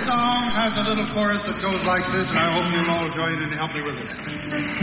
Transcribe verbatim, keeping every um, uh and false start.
song has a little chorus that goes like this, and I hope you'll all join in and help me with it.